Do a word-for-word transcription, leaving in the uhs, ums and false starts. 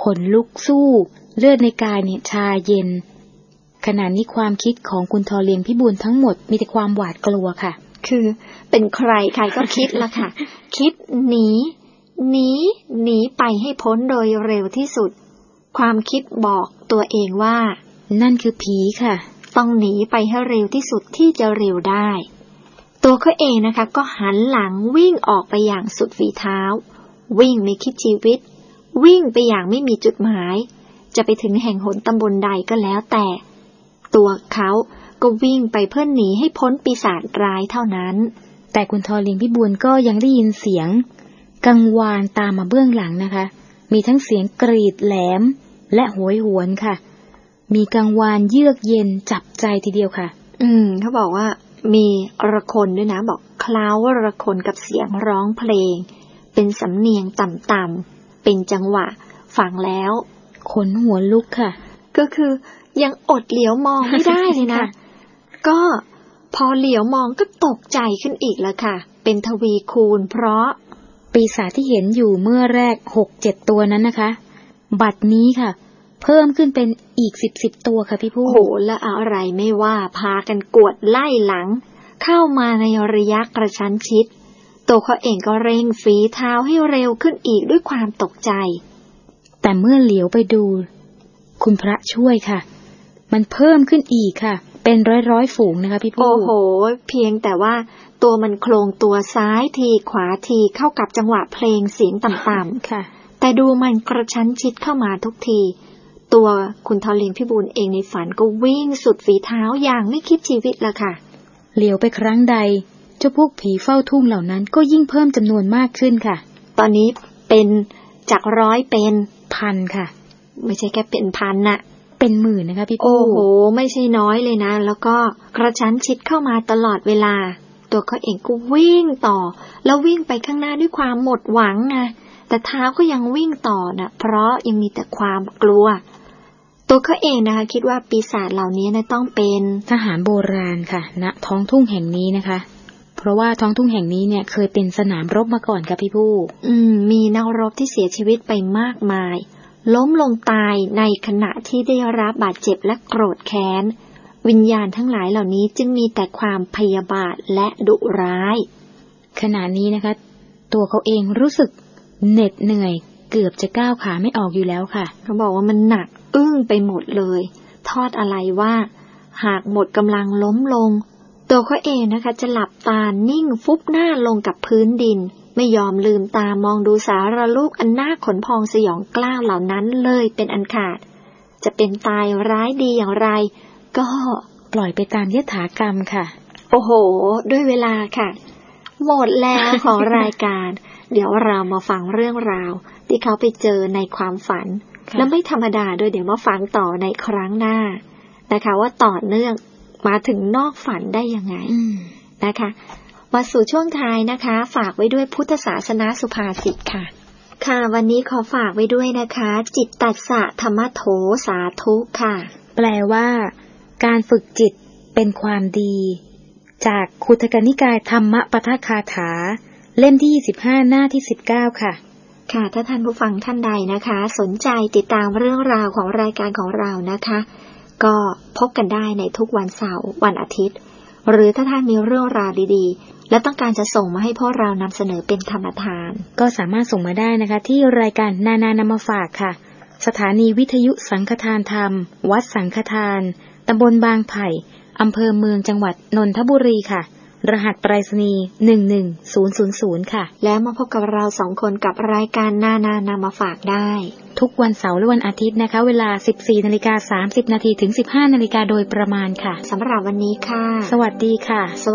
นลุกสู้เลือดในกายเนี่ยชาเย็นขณะนี้ความคิดของคุณทอเลียงพิบูลทั้งหมดมีแต่ความหวาดกลัวค่ะคือเป็นใครใครก็คิดละค่ะ คิดหนีหนีหนีไปให้พ้นโดยเร็วที่สุดความคิดบอกตัวเองว่านั่นคือผีค่ะต้องหนีไปให้เร็วที่สุดที่จะเร็วได้ตัวเขาเองนะคะก็หันหลังวิ่งออกไปอย่างสุดฝีเท้าวิ่งไม่คิดชีวิตวิ่งไปอย่างไม่มีจุดหมายจะไปถึงแห่งหนตำบลใดก็แล้วแต่ตัวเขาก็วิ่งไปเพื่อหนีให้พ้นปีศาจร้ายเท่านั้นแต่คุณทอเลียงพิบูลก็ยังได้ยินเสียงกังวานตามมาเบื้องหลังนะคะมีทั้งเสียงกรีดแหลมและโหยหวนค่ะมีกังวานเยือกเย็นจับใจทีเดียวค่ะอืมเขาบอกว่ามีระคนด้วยนะบอกคล้าวระคนกับเสียงร้องเพลงเป็นสำเนียงต่ำๆเป็นจังหวะฟังแล้วขนหัวลุกค่ะก็คือยังอดเหลียวมองไม่ได้เลยนะ ก็พอเหลียวมองก็ตกใจขึ้นอีกแล้วค่ะเป็นทวีคูณเพราะปีศาจที่เห็นอยู่เมื่อแรกหกเจ็ดตัวนั้นนะคะบัดนี้ค่ะเพิ่มขึ้นเป็นอีกสิบสิบตัวค่ะพี่ผู้โหและอะไรไม่ว่าพากันกวดไล่หลังเข้ามาในระยะกระชั้นชิดตัวเขาเองก็เร่งฝีเท้าให้เร็วขึ้นอีกด้วยความตกใจแต่เมื่อเหลียวไปดูคุณพระช่วยค่ะมันเพิ่มขึ้นอีกค่ะเป็นร้อยๆฝูงนะคะพี่ผู้โอ้โหเพียงแต่ว่าตัวมันโครงตัวซ้ายทีขวาทีเข้ากับจังหวะเพลงเสียงต่ำๆค่ะแต่ดูมันกระชั้นชิดเข้ามาทุกทีตัวคุณทอเลียงพิบูลเองในฝันก็วิ่งสุดฝีเท้าอย่างไม่คิดชีวิตละค่ะเหลียวไปครั้งใดเจ้าพวกผีเฝ้าทุ่งเหล่านั้นก็ยิ่งเพิ่มจำนวนมากขึ้นค่ะตอนนี้เป็นจากร้อยเป็นพันค่ะไม่ใช่แค่เป็นพันน่ะเป็นหมื่นนะคะพี่โอ้โหไม่ใช่น้อยเลยนะแล้วก็กระชั้นชิดเข้ามาตลอดเวลาตัวเขาเองก็วิ่งต่อแล้ววิ่งไปข้างหน้าด้วยความหมดหวังนะแต่เท้าก็ยังวิ่งต่อนะเพราะยังมีแต่ความกลัวตัวเขาเองนะคะคิดว่าปีศาจเหล่านี้นะต้องเป็นทหารโบราณค่ะณท้องทุ่งแห่งนี้นะคะเพราะว่าท้องทุ่งแห่งนี้เนี่ยเคยเป็นสนามรบมาก่อนค่ะพี่ผู้อืมมีนักรบที่เสียชีวิตไปมากมายล้มลงตายในขณะที่ได้รับบาดเจ็บและโกรธแค้นวิญญาณทั้งหลายเหล่านี้จึงมีแต่ความพยาบาทและดุร้ายขณะนี้นะคะตัวเขาเองรู้สึกเหน็ดเหนื่อยเกือบจะก้าวขาไม่ออกอยู่แล้วค่ะเขาบอกว่ามันหนักอึ้งไปหมดเลยทอดอะไรว่าหากหมดกำลังล้มลงตัวเขาเองนะคะจะหลับตานิ่งฟุบหน้าลงกับพื้นดินไม่ยอมลืมตามองดูสารลูกอันน่าขนพองสยองกล้าวเหล่านั้นเลยเป็นอันขาดจะเป็นตายร้ายดีอย่างไรก็ปล่อยไปตามยถากรรมค่ะโอ้โหด้วยเวลาค่ะหมดแล้วของรายการเดี๋ยวเรามาฟังเรื่องราวที่เขาไปเจอในความฝันและไม่ธรรมดาด้วยเดี๋ยวมาฟังต่อในครั้งหน้านะคะว่าต่อเนื่องมาถึงนอกฝันได้ยังไงนะคะมาสู่ช่วงท้ายนะคะฝากไว้ด้วยพุทธศาสนาสุภาษิตค่ะค่ะวันนี้ขอฝากไว้ด้วยนะคะจิตตัสสะธรรมโถสาธุค่ะแปลว่าการฝึกจิตเป็นความดีจากคุถกนิกายธรรมปทคาถาเล่มที่ยี่สิบห้าหน้าที่สิบเก้าค่ะค่ะถ้าท่านผู้ฟังท่านใดนะคะสนใจติดตามเรื่องราวของรายการของเรานะคะก็พบกันได้ในทุกวันเสาร์วันอาทิตย์หรือถ้าท่านมีเรื่องราวดีๆและต้องการจะส่งมาให้พวกเรานำเสนอเป็นธรรมทานก็สามารถส่งมาได้นะคะที่รายการนานานำมาฝากค่ะสถานีวิทยุสังฆทานธรรมวัดสังฆทานตำบลบางไผ่อำเภอเมืองจังหวัดนนทบุรีค่ะรหัสไปรษณีย์หนึ่งหนึ่งศูนย์ศูนย์ศูนย์ค่ะแล้วมาพบกับเราสองคนกับรายการนานานำมาฝากได้ทุกวันเสาร์และวันอาทิตย์นะคะเวลา สิบสี่นาฬิกาสามสิบนาที ถึง สิบห้านาฬิกาโดยประมาณค่ะสำหรับวันนี้ค่ะสวัสดีค่ะ